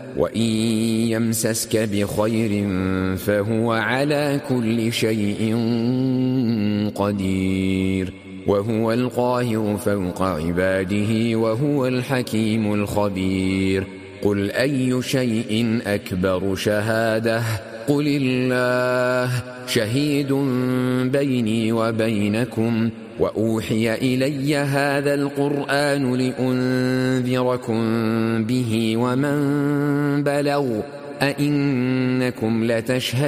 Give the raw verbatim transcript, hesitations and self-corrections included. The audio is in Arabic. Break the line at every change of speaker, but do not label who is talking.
وإن يمسسك بخير فهو على كل شيء قدير وهو القاهر فوق عباده وهو الحكيم الخبير قل أي شيء أكبر شهادة قل الله شهيد بيني وبينكم وأوحي إلي هذا القرآن لأنذركم به ومن بلغ أئنكم لتشهدون